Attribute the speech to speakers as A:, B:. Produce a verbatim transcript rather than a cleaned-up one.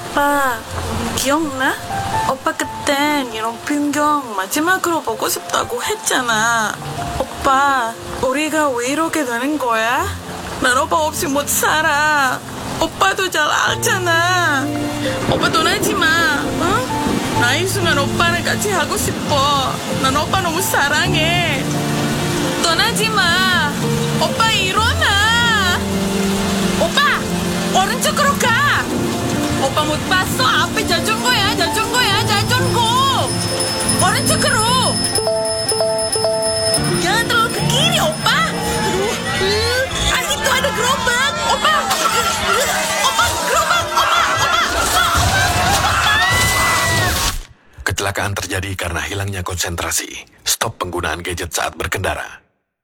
A: 오빠 기억나? 오빠 그땐 이런 풍경 마지막으로 보고 싶다고 했잖아. 오빠 우리가 왜 이렇게 되는 거야? 난 오빠 없이 못 살아. 오빠도 잘 알잖아. 오빠 떠나지 마. 응? 나 있으면 오빠랑 같이 하고 싶어. 난 오빠 너무 사랑해. 떠나지 마. 오빠 일어나. 오빠 오른쪽으로 가. 오빠 못 봤어? 앞에 자전거야, 자전거야, 자전거. 오른쪽으로. Jangan terlalu ke kiri, opa. Aduh, ah itu ada gerobak, opa. Opa, gerobak, opa, opa, opa, opa.
B: Kecelakaan terjadi karena hilangnya konsentrasi. Stop penggunaan gadget saat berkendara.